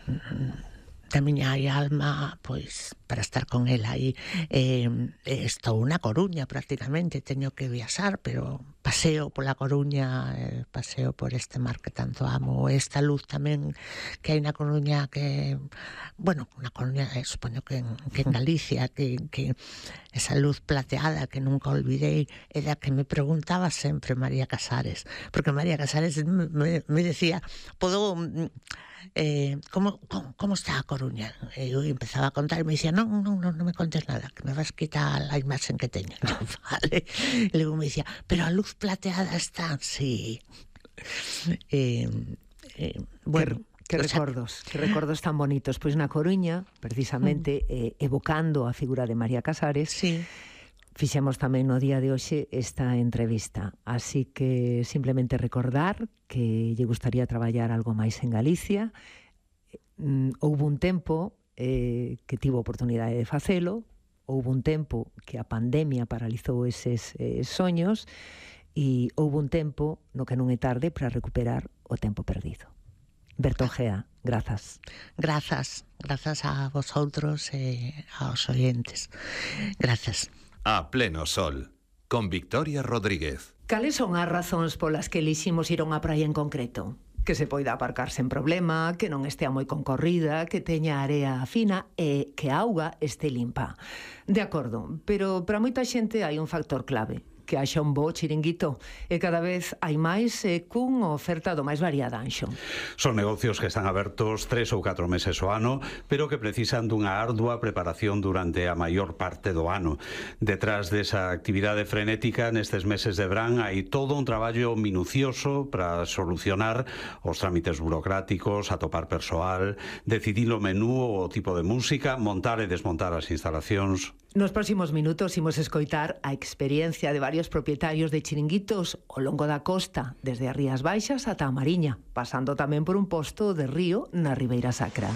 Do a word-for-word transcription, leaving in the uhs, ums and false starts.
da miña alma, pois, para estar con ela aí. Eh, estou na Coruña prácticamente, teño que viaxar, pero paseo pola Coruña, eh, paseo por este mar que tanto amo, esta luz tamén que hai na Coruña, que, bueno, na Coruña, eh, supoño que en, que en Galicia, que, que esa luz plateada que nunca olvidei, é da que me preguntaba sempre María Casares, porque María Casares me, me, me decía, podo... Eh, como, como, como está a Coruña? E eu empezaba a contar e me dicía, non, non, non, non me contes nada, que me vas quitar a imaxen que teño. Eu, vale. E logo me dicía, pero a luz plateada está, sí. Eh, eh, bueno, que, que recordos, sea, que recordos tan bonitos. Pois na Coruña, precisamente, eh, evocando a figura de María Casares, sí, fixemos tamén no día de hoxe esta entrevista. Así que simplemente recordar que lle gustaría traballar algo máis en Galicia. Mm, houve un tempo eh, que tivo oportunidade de facelo, houve un tempo que a pandemia paralizou eses eh, soños, e houve un tempo no que non é tarde para recuperar o tempo perdido. Berto Gea, grazas. Grazas, grazas a vosotros e aos oyentes. Grazas. A pleno sol, con Victoria Rodríguez. Cales son as razóns polas que eliximos ir a unha praia en concreto? Que se poida aparcar sen problema, que non estea moi concorrida, que teña area fina e que a auga este limpa. De acordo, pero para moita xente hai un factor clave, que haxa un bo chiringuito, e cada vez hai máis e cun oferta do máis variada, Anxo. Son negocios que están abertos tres ou catro meses ao ano, pero que precisan dunha ardua preparación durante a maior parte do ano. Detrás desa actividade frenética, nestes meses de verán, hai todo un traballo minucioso para solucionar os trámites burocráticos, atopar persoal, decidir o menú ou o tipo de música, montar e desmontar as instalacións. Nos próximos minutos imos escoitar a experiencia de varios propietarios de chiringuitos ao longo da costa, desde as Rías Baixas ata a Mariña, pasando tamén por un posto de río na Ribeira Sacra.